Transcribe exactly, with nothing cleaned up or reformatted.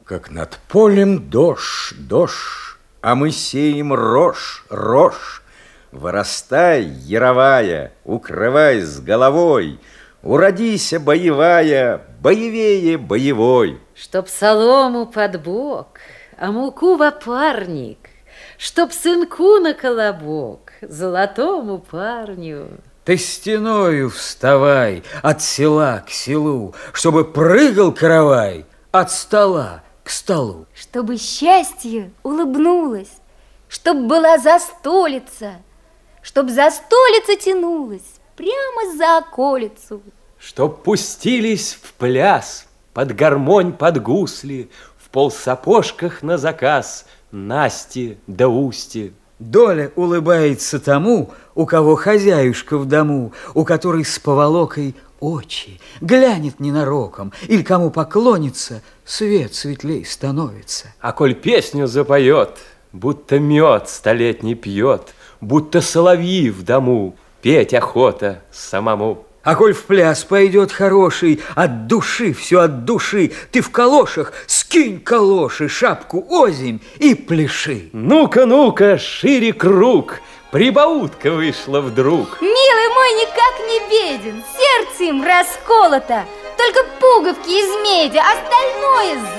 Как над полем дождь, дождь, а мы сеем рожь, рожь. Вырастай, яровая, укрывай с головой, уродися боевая, боевее боевой. Чтоб солому под бок, а муку в опарник, чтоб сынку на колобок, золотому парню. Ты стеною вставай от села к селу, чтобы прыгал каравай от стола к столу. Чтобы счастье улыбнулось, чтоб была застолица, чтоб застолица тянулась прямо за околицу. Чтоб пустились в пляс под гармонь, под гусли, в полсапожках на заказ Насти да Усти. Доля улыбается тому, у кого хозяюшка в дому, у которой с поволокой очи, глянет ненароком, или кому поклонится, свет светлей становится. А коль песню запоет, будто мед столетний пьет, будто соловьи в дому, петь охота самому. А коль в пляс пойдет хороший, от души, все от души, ты в калошах скинь калоши, шапку озимь и пляши. Ну-ка, ну-ка, шире круг, прибаутка вышла вдруг. Милый мой никак не беден, сердце им расколото, только пуговки из меди, остальное